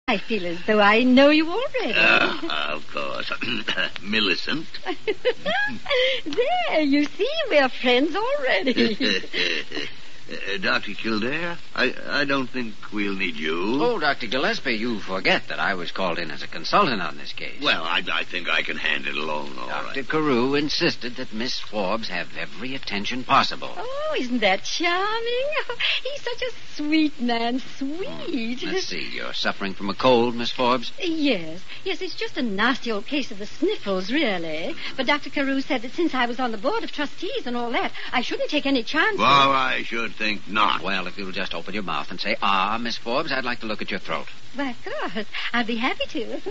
I feel as though I know you already. Of course. Millicent. There, you see, we're friends already. Dr. Kildare, I don't think we'll need you. Oh, Dr. Gillespie, you forget that I was called in as a consultant on this case. Well, I think I can hand it alone, all right. Dr. Carew insisted that Miss Forbes have every attention possible. Oh, isn't that charming? He's such a sweet man, sweet. Let's see, you're suffering from a cold, Miss Forbes? Yes, it's just a nasty old case of the sniffles, really. But Dr. Carew said that since I was on the board of trustees and all that, I shouldn't take any chances. Well, I should think not. Well, if you'll just open your mouth and say, Miss Forbes, I'd like to look at your throat. Why, of course. I'd be happy to.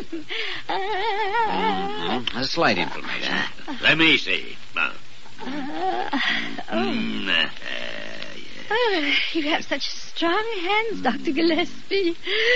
A slight inflammation. Let me see. You have such strong hands, Dr. Gillespie.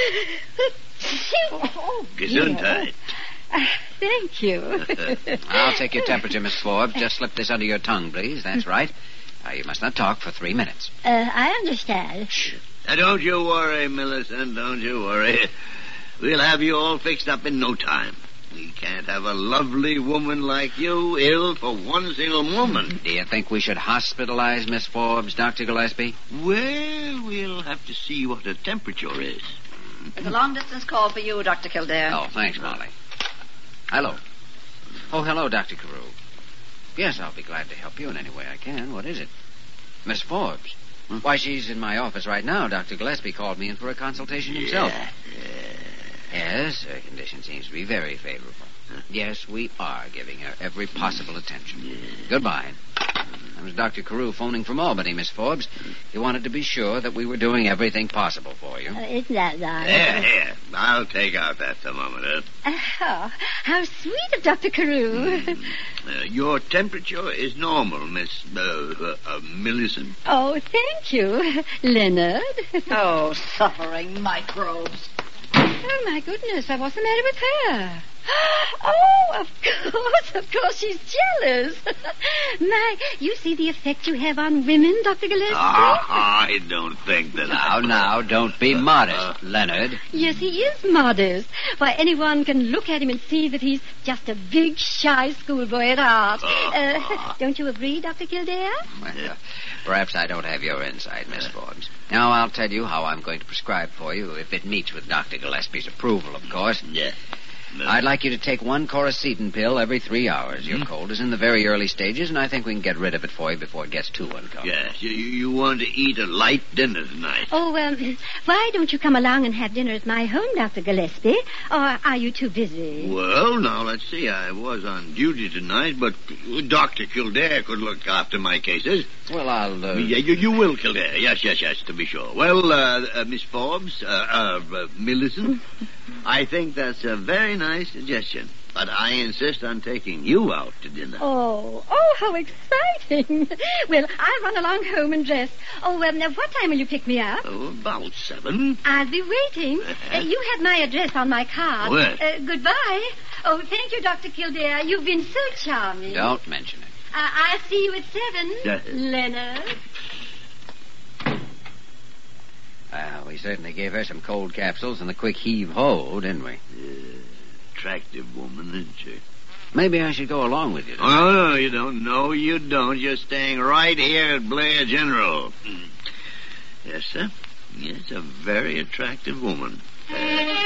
Gesundheit. Thank you. I'll take your temperature, Miss Forbes. Just slip this under your tongue, please. That's right. You must not talk for 3 minutes. I understand. Shh. Now, don't you worry, Millicent. Don't you worry. We'll have you all fixed up in no time. We can't have a lovely woman like you ill for one single moment. Do you think we should hospitalize Miss Forbes, Dr. Gillespie? Well, we'll have to see what her temperature is. It's a long-distance call for you, Dr. Kildare. Oh, thanks, Molly. Hello. Oh, hello, Dr. Carew. Yes, I'll be glad to help you in any way I can. What is it? Miss Forbes? Why, she's in my office right now. Dr. Gillespie called me in for a consultation himself. Yes, her condition seems to be very favorable. Yes, we are giving her every possible attention. Goodbye. That was Dr. Carew phoning from Albany, Miss Forbes. He wanted to be sure that we were doing everything possible for you. Isn't that nice? Here. I'll take out that thermometer. Oh, how sweet of Dr. Carew. Your temperature is normal, Miss Millicent. Oh, thank you, Leonard. Oh, suffering microbes. Oh, my goodness, what's the matter with her? Oh, of course, she's jealous. My, you see the effect you have on women, Dr. Gillespie? I don't think that Now, don't be modest, Leonard. Yes, he is modest. Why, anyone can look at him and see that he's just a big, shy schoolboy at heart. Don't you agree, Dr. Kildare? Well, perhaps I don't have your insight, Miss Forbes. Now, I'll tell you how I'm going to prescribe for you, if it meets with Dr. Gillespie's approval, of course. Yeah. I'd like you to take 1 Coricidin pill every 3 hours. Your cold is in the very early stages, and I think we can get rid of it for you before it gets too uncomfortable. Yes, you want to eat a light dinner tonight. Oh, why don't you come along and have dinner at my home, Dr. Gillespie? Or are you too busy? Well, now, let's see. I was on duty tonight, but Dr. Kildare could look after my cases. Well, I'll... Yeah, you will, Kildare. Yes, to be sure. Well, Miss Forbes, Millicent, I think that's a very nice suggestion. But I insist on taking you out to dinner. Oh, how exciting. Well, I'll run along home and dress. Oh, now, what time will you pick me up? Oh, about 7. I'll be waiting. You have my address on my card. Well. Goodbye. Oh, thank you, Dr. Kildare. You've been so charming. Don't mention it. I'll see you at 7, Yeah. Leonard. Well, we certainly gave her some cold capsules and the quick heave-ho, didn't we? Attractive woman, isn't she? Maybe I should go along with you. Oh, no, you don't. No, you don't. You're staying right here at Blair General. Yes, sir. Yes, a very attractive woman.